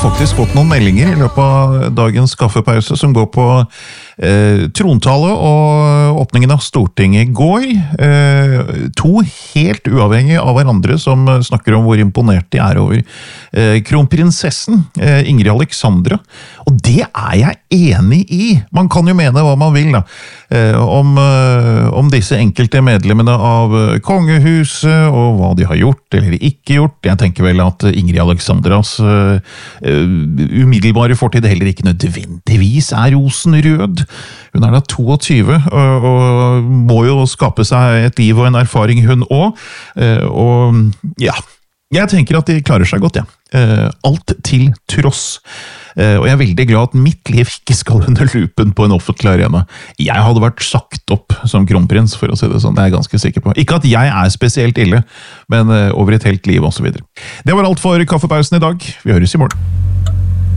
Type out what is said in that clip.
faktisk fått noen meldinger I løpet av dagens kaffepause som går på trontale og åpningen av Stortinget I går. To helt uavhengige av hverandre som snakker om hvor imponert de over kronprinsessen Ingrid Alexandra. Og det jeg enig I. Man kan jo mene hva man vil da, om disse enkelte medlemmene av kongehuset og hva de har gjort eller ikke gjort. Jeg tenker vel at Ingrid Alexandras umiddelbare fortid heller ikke nødvendigvis rosenrød. Hun da 22 og må jo skape seg et liv og en erfaring hun også. Og ja, jeg tenker at de klarer seg godt, ja. Alt til tross. Og jeg veldig glad at mitt liv ikke skal under lupen på en offentlig arena. Jeg hadde vært sagt opp som kronprins, for å si det sånn, det jeg ganske sikker på. Ikke at jeg spesielt ille, men over et helt liv og så videre. Det var alt for kaffepausen I dag. Vi høres I morgen.